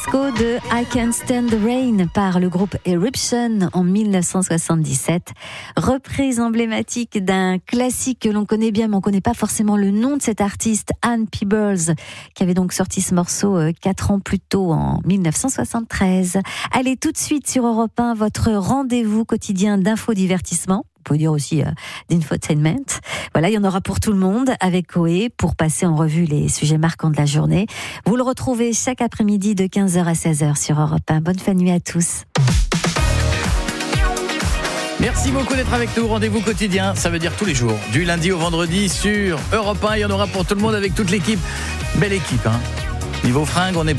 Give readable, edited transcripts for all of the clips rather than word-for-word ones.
Disco de I Can't Stand the Rain par le groupe Eruption en 1977. Reprise emblématique d'un classique que l'on connaît bien, mais on ne connaît pas forcément le nom de cet artiste, Ann Peebles, qui avait donc sorti ce morceau 4 ans plus tôt, en 1973. Allez, tout de suite sur Europe 1, votre rendez-vous quotidien d'infodivertissement. On peut dire aussi d'infotainment. Voilà, il y en aura pour tout le monde avec Coé pour passer en revue les sujets marquants de la journée. Vous le retrouvez chaque après-midi de 15h à 16h sur Europe 1. Bonne fin de nuit à tous. Merci beaucoup d'être avec nous. Rendez-vous quotidien, ça veut dire tous les jours. Du lundi au vendredi sur Europe 1. Il y en aura pour tout le monde avec toute l'équipe. Belle équipe, hein. Niveau fringues, on n'a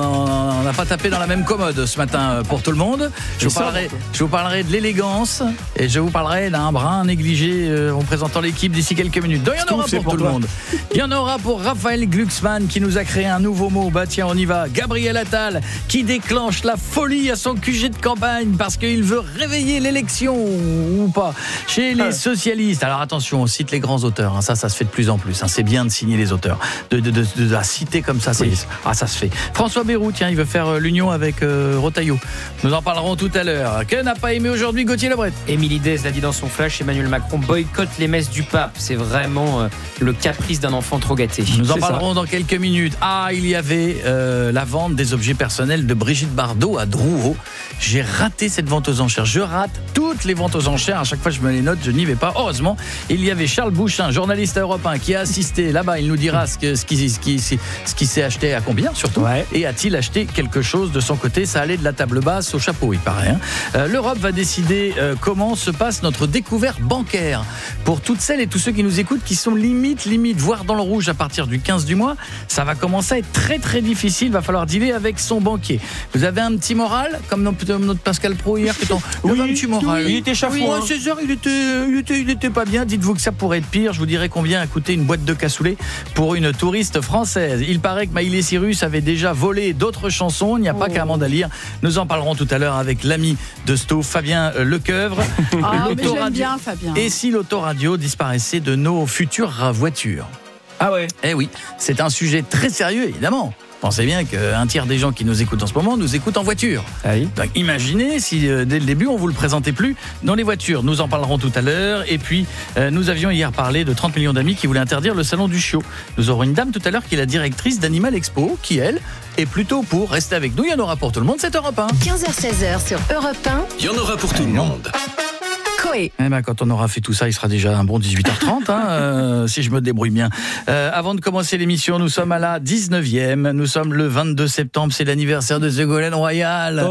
pas tapé dans la même commode ce matin pour tout le monde. Je vous parlerai de l'élégance et je vous parlerai d'un brin négligé en présentant l'équipe d'ici quelques minutes. Donc, il y en aura pour tout le monde. Il y en aura pour Raphaël Glucksmann qui nous a créé un nouveau mot. Bah tiens, on y va. Gabriel Attal qui déclenche la folie à son QG de campagne parce qu'il veut réveiller l'élection ou pas chez les socialistes. Alors attention, on cite les grands auteurs. Hein. Ça se fait de plus en plus. Hein. C'est bien de signer les auteurs, de la citer comme ça. Oui. Ça se fait. François Bayrou, tiens, il veut faire l'union avec Retailleau. Nous en parlerons tout à l'heure. Que n'a pas aimé aujourd'hui Gauthier Lebret? Émilie Dez l'a dit dans son flash, Emmanuel Macron boycotte les messes du pape. C'est vraiment le caprice d'un enfant trop gâté. Nous en parlerons dans quelques minutes. Il y avait la vente des objets personnels de Brigitte Bardot à Drouot. J'ai raté cette vente aux enchères. Je rate toutes les ventes aux enchères. À chaque fois, je me les note, je n'y vais pas. Heureusement, il y avait Charles Bouchin, journaliste à Europe 1, qui a assisté là-bas. Il nous dira ce qui s'est acheté à combien surtout, et a-t-il acheté quelque chose de son côté? Ça allait de la table basse au chapeau, il paraît. L'Europe va décider comment se passe notre découverte bancaire. Pour toutes celles et tous ceux qui nous écoutent, qui sont limite, voire dans le rouge à partir du 15 du mois, ça va commencer à être très très difficile. Il va falloir dealer avec son banquier. Vous avez un petit moral, comme notre Pascal Pro hier, qui avait un petit moral. Il était chafouin. À 16h, il était pas bien. Dites-vous que ça pourrait être pire. Je vous dirai combien a coûté une boîte de cassoulet pour une touriste française. Il paraît que Miley Cyrus avait déjà volé d'autres chansons. Il n'y a pas qu'à Amanda Lear. Nous en parlerons tout à l'heure avec l'ami de Stouff, Fabien Lecoeuvre. Mais j'aime bien Fabien. Et si l'autoradio disparaissait de nos futures voitures? Ah ouais. Eh oui, c'est un sujet très sérieux, évidemment. Pensez bien qu'un tiers des gens qui nous écoutent en ce moment nous écoutent en voiture. Ah oui. Donc imaginez si dès le début on vous le présentait plus dans les voitures. Nous en parlerons tout à l'heure. Et puis nous avions hier parlé de 30 millions d'amis qui voulaient interdire le salon du chiot. Nous aurons une dame tout à l'heure qui est la directrice d'Animal Expo, qui elle est plutôt pour rester avec nous. Il y en aura pour tout le monde. C'est Europe 1. 15h-16h sur Europe 1. Il y en aura pour tout le monde. Coé. Quand on aura fait tout ça, il sera déjà un bon 18h30, si je me débrouille bien. Avant de commencer l'émission, nous sommes à la 19e. Nous sommes le 22 septembre. C'est l'anniversaire de Ségolène Royal.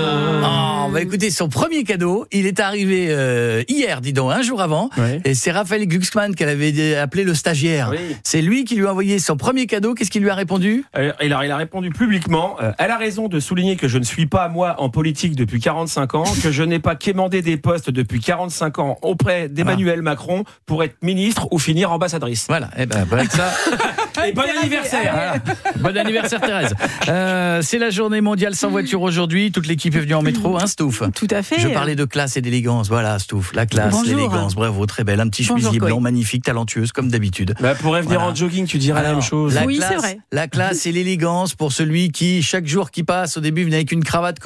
Écoutez, son premier cadeau, il est arrivé hier, dis donc, un jour avant. Ouais. Et c'est Raphaël Glucksmann qu'elle avait appelé le stagiaire. Oui. C'est lui qui lui a envoyé son premier cadeau. Qu'est-ce qu'il lui a répondu? Il a répondu publiquement. Elle a raison de souligner que je ne suis pas, moi, en politique depuis 45 ans, que je n'ai pas quémandé des postes depuis 45 ans auprès d'Emmanuel Macron pour être ministre ou finir ambassadrice. Voilà, et avec ça. Et bon anniversaire. Voilà. Bon anniversaire Thérèse. C'est la journée mondiale sans voiture aujourd'hui. Toute l'équipe est venue en métro, hein, Stouff? Tout à fait. Je parlais de classe et d'élégance. Voilà, Stouff, la classe, Bonjour. l'élégance. Bravo, très belle. Un petit chemisier blanc, magnifique, talentueuse, comme d'habitude. Pourrait venir en jogging, tu dirais la même chose. Oui, c'est vrai. La classe et l'élégance pour celui qui, chaque jour qui passe, au début, venait avec une cravate